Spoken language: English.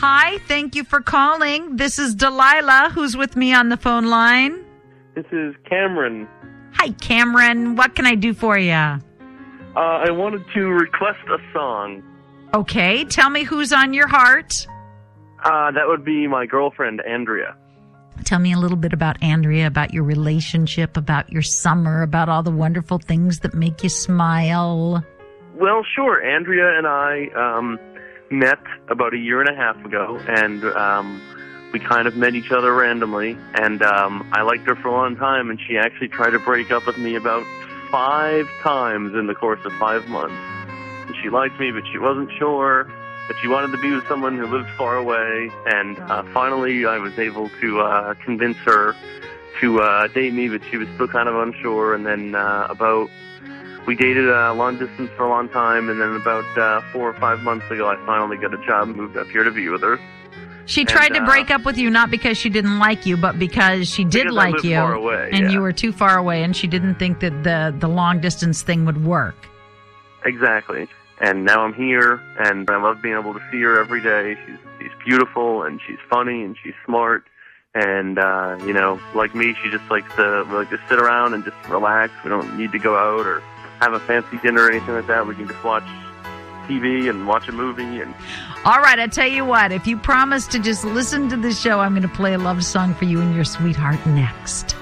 Hi, thank you for calling. This is Delilah, who's with me on the phone line. This is Cameron. Hi, Cameron. What can I do for you? I wanted to request a song. Okay, tell me who's on your heart. That would be my girlfriend, Andrea. Tell me a little bit about Andrea, about your relationship, about your summer, about all the wonderful things that make you smile. Well, sure. Andrea and I met about a year and a half ago, and we kind of met each other randomly, and I liked her for a long time, and she actually tried to break up with me about 5 times in the course of 5 months. And she liked me, but she wasn't sure, but she wanted to be with someone who lived far away, and finally I was able to convince her to date me, but she was still kind of unsure, and then we dated long distance for a long time, and then about 4 or 5 months ago, I finally got a job and moved up here to be with her. She tried to break up with you not because she didn't like you, but because she did like you, far away, and you were too far away, and she didn't think that the long distance thing would work. Exactly. And now I'm here, and I love being able to see her every day. She's beautiful, and she's funny, and she's smart. And, like me, she just likes to sit around and just relax. We don't need to go out or have a fancy dinner or anything like that. We can just watch TV and watch a movie. And all right, I tell you what, if you promise to just listen to the show, I'm going to play a love song for you and your sweetheart next.